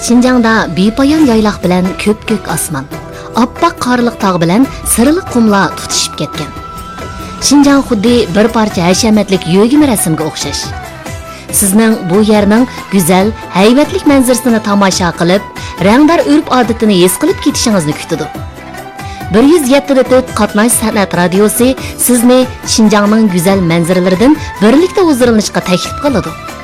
Şinjangda bepoyon yayloq bilan ko'p-ko'k osmon, oppoq qorliq tog' bilan sirliq qumlar tutishib ketgan. Şinjang xuddi bir parcha hashamatlik yo'g'im rasmga o'xshash. Sizning bu yerning go'zal, haybatlik manzarasini tomosha qilib, rangdor urf-odatini his qilib ketishingizni kutadi. 107.4 qatnash san'at radiosi sizni Şinjangning go'zal manzaralaridan birlikda huzurlanishga taklif qiladi.